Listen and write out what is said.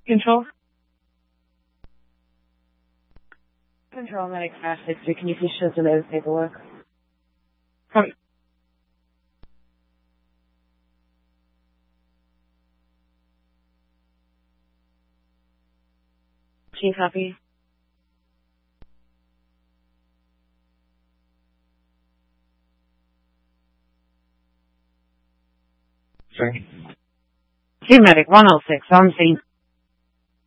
Control? Control medic crash 63. Can you please show some of the paperwork? Chief, copy. Sorry. Chief Medic 106 on scene.